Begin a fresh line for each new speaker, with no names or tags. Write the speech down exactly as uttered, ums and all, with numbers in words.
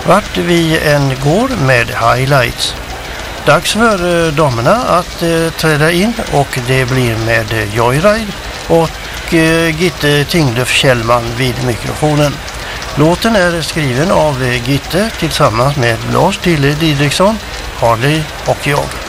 vart vi än går med highlights. Dags för eh, damerna att eh, träda in och det blir med eh, Joyride och eh, Gitte Tinglöf Kjellman vid mikrofonen. Låten är skriven av eh, Gitte tillsammans med Lars Tille Didriksson, Harley och jag.